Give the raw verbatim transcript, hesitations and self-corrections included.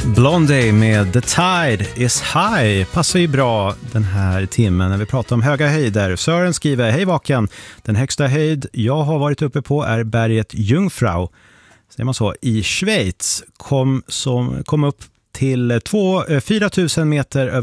Blondie med The Tide is High passar ju bra den här timmen när vi pratar om höga höjder. Sören skriver: hej Vaken, den högsta höjd jag har varit uppe på är berget Jungfrau, säger man så, i Schweiz. Kom, som, kom upp till fyra tusen meter över